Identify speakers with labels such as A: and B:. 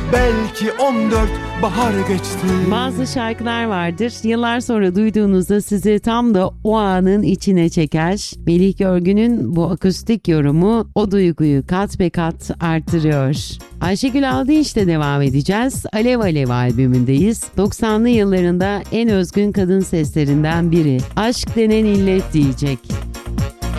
A: belki 14 bahar geçti.
B: Bazı şarkılar vardır, yıllar sonra duyduğunuzda sizi tam da o anın içine çeker. Melih Görgün'ün bu akustik yorumu o duyguyu kat be kat artırıyor. Ayşegül Aldinç'le devam edeceğiz. Alev Alev albümündeyiz. 90'lı yıllarında en özgün kadın seslerinden biri. Aşk denen illet diyecek.